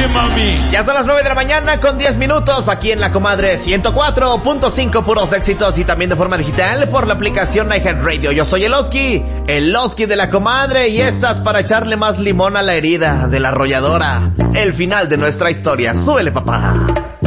Oye, mami. Ya son las 9 de la mañana con 10 minutos aquí en La Comadre 104.5, puros éxitos, y también de forma digital por la aplicación iHeartRadio. Yo soy el Oski de La Comadre, y estas para echarle más limón a la herida de la arrolladora. El final de nuestra historia. Súbele, papá.